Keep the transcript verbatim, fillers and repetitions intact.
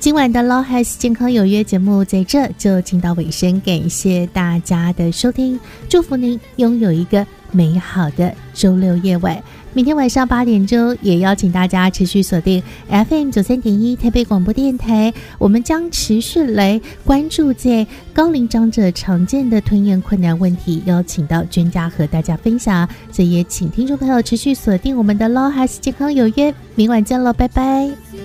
今晚的 Law Has 健康有约节目在这就进到尾声，感谢大家的收听，祝福您拥有一个美好的周六夜晚。明天晚上八点钟也邀请大家持续锁定 F M 九三点一台北广播电台，我们将持续来关注在高龄长者常见的吞咽困难问题，邀请到专家和大家分享，所以也请听众朋友持续锁定我们的 Law Has 健康有约，明晚见喽，拜拜。